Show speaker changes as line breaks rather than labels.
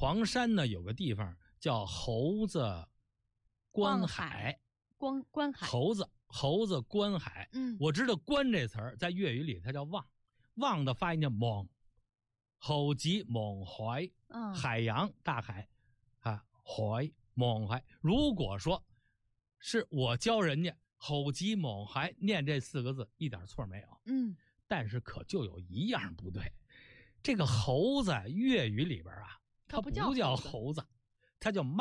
黄山呢有个地方叫猴子观海，
观海，
猴子观海。我知道观这词儿在粤语里它叫望，望的发音叫望，猴子望海，海洋大海啊，海望海。如果说是我教人家猴子望海念这4个字一点错没有，但是可就有一样不对，这个猴子粤语里边啊，它不叫猴子，它叫